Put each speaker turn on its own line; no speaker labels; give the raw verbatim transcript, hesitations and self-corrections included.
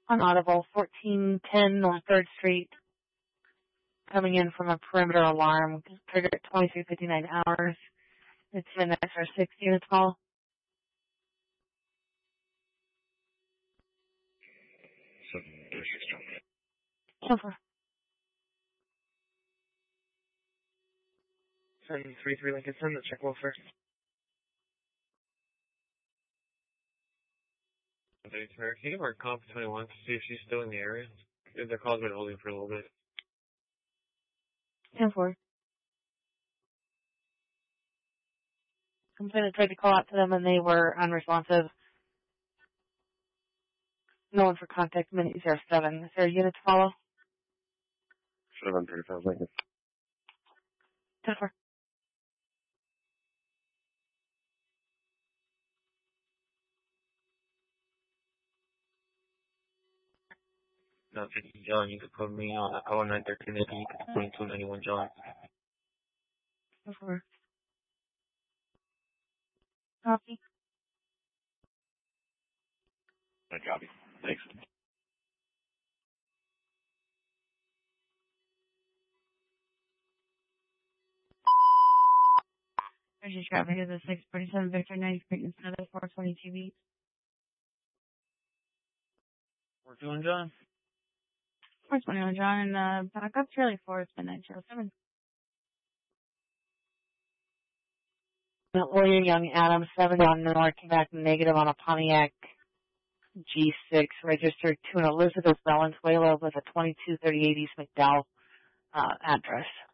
Unaudible, fourteen ten North third Street. Coming in from a perimeter alarm. Triggered at twenty-three fifty-nine hours. It's an X R six unit call.
seven three six John.
Over.
seven three three Lincoln, send the check welfare. Thanks, Mary. Can you give our comp twenty-one to see if she's still in the area? The call's been holding for a little bit.
ten four. Complainant tried to call out to them and they were unresponsive. No one for contact, minute zero seven. Is there a unit to follow?
seven thirty-five Lincoln.
ten four.
No, fifty John, you could put me on oh nine thirteen, you could put me two ninety-one John.
ten four. Copy.
I copy. Thanks.
There's your traffic is a six forty-seven Victor ninety Creighton Center, four twenty-two beats.
We're doing John.
four twenty-one John and uh, back up Charlie four, it's midnight zero seven. William Young Adams, seven on North, came back negative on a Pontiac G six, registered to an Elizabeth Valenzuela with a twenty-two thirty-eight East McDowell uh, address.